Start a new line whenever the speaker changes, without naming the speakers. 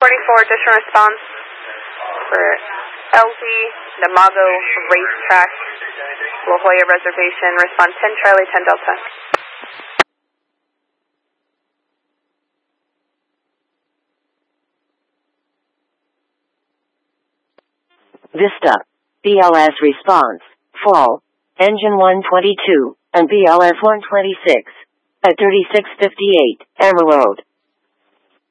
44, additional response for LZ, Namago Racetrack, La Jolla Reservation, respond 10 Charlie, 10 Delta.
Vista, BLS response, fall, engine 122, and BLS 126, at 3658, Emerald.